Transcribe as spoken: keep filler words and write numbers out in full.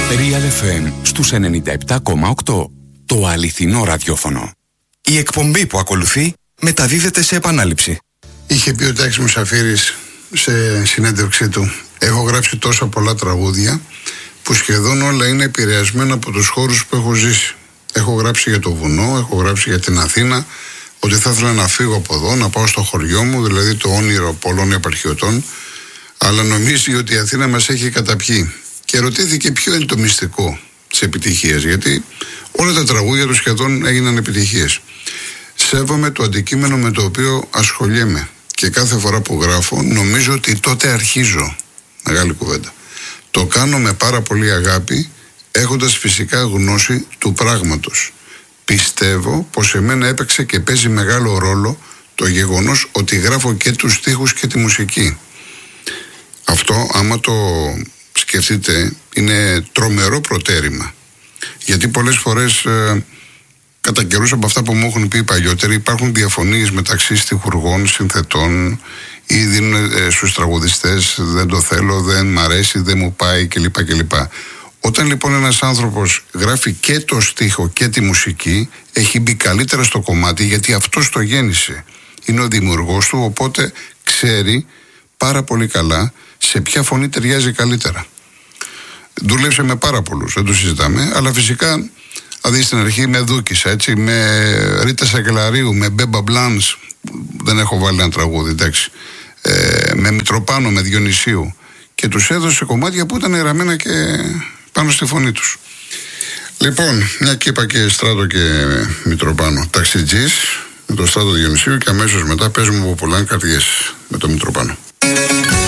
Real εφ εμ στους ενενήντα επτά κόμμα οκτώ. Το αληθινό ραδιόφωνο. Η εκπομπή που ακολουθεί μεταδίδεται σε επανάληψη. Είχε πει ο Τάκης Μουσαφίρης σε συνέντευξή του: έχω γράψει τόσα πολλά τραγούδια που σχεδόν όλα είναι επηρεασμένα από τους χώρους που έχω ζήσει. Έχω γράψει για το βουνό, έχω γράψει για την Αθήνα, ότι θα ήθελα να φύγω από εδώ, να πάω στο χωριό μου, δηλαδή το όνειρο πολλών επαρχιωτών, αλλά νομίζει ότι η Αθήνα μας έχει καταπιεί. Και ρωτήθηκε ποιο είναι το μυστικό της επιτυχίας, γιατί όλα τα τραγούδια του σχεδόν έγιναν επιτυχίες. Σέβομαι το αντικείμενο με το οποίο ασχολιέμαι και κάθε φορά που γράφω νομίζω ότι τότε αρχίζω. Μεγάλη κουβέντα. Το κάνω με πάρα πολύ αγάπη, έχοντας φυσικά γνώση του πράγματος. Πιστεύω πως εμένα έπαιξε και παίζει μεγάλο ρόλο το γεγονός ότι γράφω και τους στίχους και τη μουσική. Αυτό, άμα το σκεφτείτε, είναι τρομερό προτέρημα. Γιατί πολλές φορές, ε, κατά καιρούς από αυτά που μου έχουν πει οι παλιότεροι, υπάρχουν διαφωνίες μεταξύ στιχουργών, συνθετών, ή δίνουν ε, στους τραγουδιστές δεν το θέλω, δεν μ' αρέσει, δεν μου πάει κλπ. κλπ. Όταν λοιπόν ένας άνθρωπος γράφει και το στίχο και τη μουσική, έχει μπει καλύτερα στο κομμάτι, γιατί αυτός το γέννησε. Είναι ο δημιουργός του, οπότε ξέρει πάρα πολύ καλά σε ποια φωνή ταιριάζει καλύτερα. Δούλεψε με πάρα πολλούς, δεν το συζητάμε, αλλά φυσικά, δηλαδή στην αρχή με δούκισα, έτσι, με Ρίτα Σακελαρίου, με Μπέμπα Μπλάνς, δεν έχω βάλει ένα τραγούδι, εντάξει, ε, με Μητροπάνο, με Διονυσίου, και τους έδωσε κομμάτια που ήταν γραμμένα και πάνω στη φωνή τους. Λοιπόν, μια και είπα και Στράτο και Μητροπάνο, Ταξιτζής με το Στράτο Διονυσίου, και αμέσως μετά παίζουμε από πολλά καρδιές με το Μητροπάνο.